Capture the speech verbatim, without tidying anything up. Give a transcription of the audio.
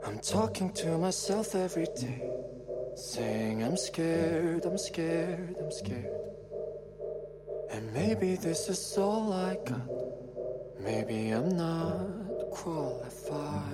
I'm talking to myself every day, saying I'm scared, I'm scared, I'm scared. And maybe this is all I got. Maybe I'm not qualified.